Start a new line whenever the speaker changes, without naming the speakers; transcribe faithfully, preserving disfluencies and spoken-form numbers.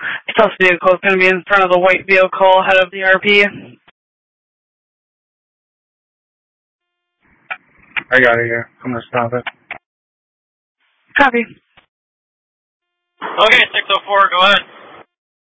Stealth vehicle is going to be in front of the white vehicle ahead of the R P.
I got it here. I'm going to stop it.
Copy.
Okay, six oh four, go ahead.